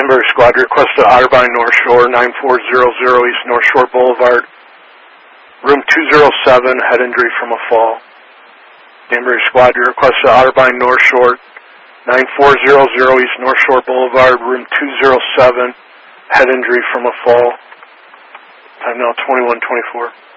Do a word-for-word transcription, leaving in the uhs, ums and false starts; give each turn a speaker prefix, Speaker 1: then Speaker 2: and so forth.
Speaker 1: Danbury Squad, request to Otterbein North Shore, nine four zero zero East North Shore Boulevard, room two oh seven, head injury from a fall. Danbury Squad, request to Otterbein North Shore, nine four zero zero East North Shore Boulevard, room two oh seven, head injury from a fall. Time now twenty-one twenty-four.